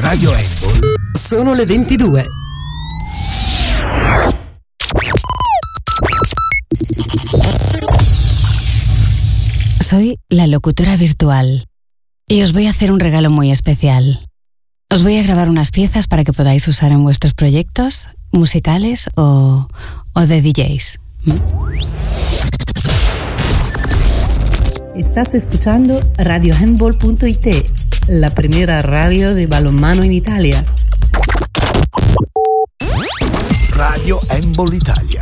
Radio Handball. Sono le 22. Soy la locutora virtual y os voy a hacer un regalo muy especial. Os voy a grabar unas piezas para que podáis usar en vuestros proyectos musicales o de DJs. Estás escuchando RadioHandball.it, la primera radio de balonmano in Italia. Radio Handball Italia.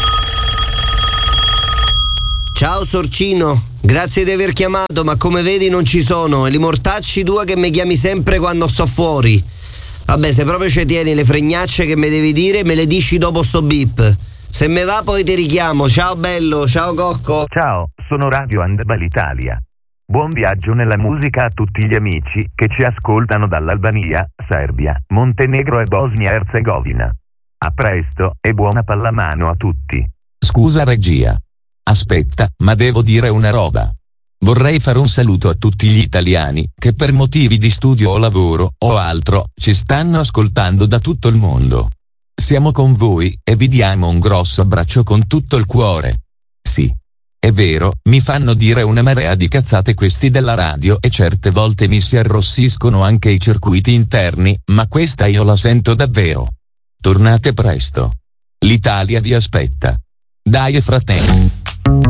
Ciao Sorcino, grazie di aver chiamato, ma come vedi non ci sono e li mortacci tua che mi chiami sempre quando sto fuori. Vabbè, se proprio ci tieni le fregnacce che mi devi dire, me le dici dopo sto beep. Se me va poi ti richiamo. Ciao bello, ciao Cocco. Ciao, sono Radio Handball Italia. Buon viaggio nella musica a tutti gli amici che ci ascoltano dall'Albania, Serbia, Montenegro e Bosnia-Erzegovina. A presto e buona pallamano a tutti. Scusa regia. Aspetta, ma devo dire una roba. Vorrei fare un saluto a tutti gli italiani che per motivi di studio o lavoro o altro ci stanno ascoltando da tutto il mondo. Siamo con voi e vi diamo un grosso abbraccio con tutto il cuore. Sì, è vero, mi fanno dire una marea di cazzate questi della radio e certe volte mi si arrossiscono anche i circuiti interni, ma questa io la sento davvero. Tornate presto. L'Italia vi aspetta. Dai fratelli.